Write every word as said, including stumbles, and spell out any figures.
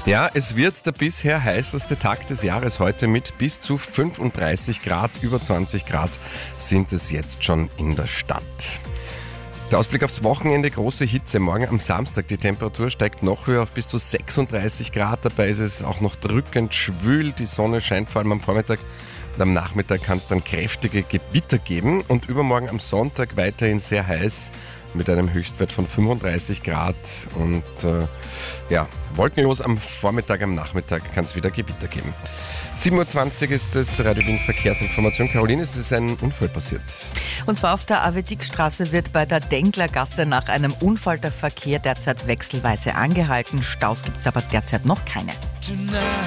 Ja, es wird der bisher heißeste Tag des Jahres heute mit bis zu fünfunddreißig Grad, über zwanzig Grad sind es jetzt schon in der Stadt. Der Ausblick aufs Wochenende, große Hitze. Morgen am Samstag, die Temperatur steigt noch höher auf bis zu sechsunddreißig Grad. Dabei ist es auch noch drückend schwül. Die Sonne scheint vor allem am Vormittag und am Nachmittag kann es dann kräftige Gewitter geben. Und übermorgen am Sonntag weiterhin sehr heiß mit einem Höchstwert von fünfunddreißig Grad. Und äh, ja, wolkenlos am Vormittag, am Nachmittag kann es wieder Gewitter geben. sieben Uhr zwanzig ist das Radio Wien Verkehrsinformation. Caroline, es ist ein Unfall passiert. Und zwar auf der Avedik-Straße wird bei der Denglergasse nach einem Unfall der Verkehr derzeit wechselweise angehalten. Staus gibt es aber derzeit noch keine. Tonight.